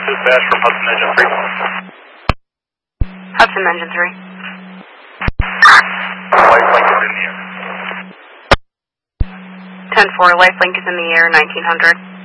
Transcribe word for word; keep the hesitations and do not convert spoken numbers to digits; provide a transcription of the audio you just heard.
Dispatch from Hudson Engine three. Hudson Engine three. Lifelink is in the air. ten four, lifelink is in the air, nineteen hundred.